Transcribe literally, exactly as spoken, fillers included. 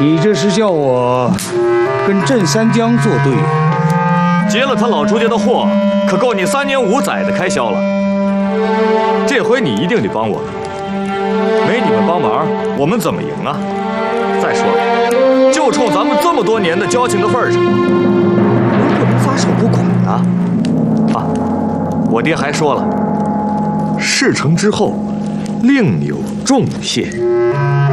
你这是叫我跟镇三江作对？ 劫了他老朱家的货，可够你三年五载的开销了。这回你一定得帮我，没你们帮忙，我们怎么赢啊？再说了，就冲咱们这么多年的交情的份上，能不能撒手不管呢？啊，我爹还说了，事成之后，另有重谢。